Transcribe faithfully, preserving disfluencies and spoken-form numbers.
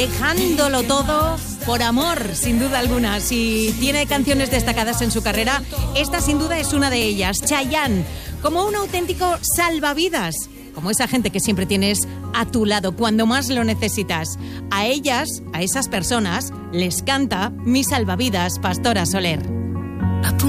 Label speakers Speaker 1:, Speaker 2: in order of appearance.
Speaker 1: Dejándolo todo por amor, sin duda alguna. Si tiene canciones destacadas en su carrera, esta sin duda es una de ellas. Chayanne, como un auténtico salvavidas, como esa gente que siempre tienes a tu lado cuando más lo necesitas. A ellas, a esas personas, les canta Mi Salvavidas, Pastora Soler.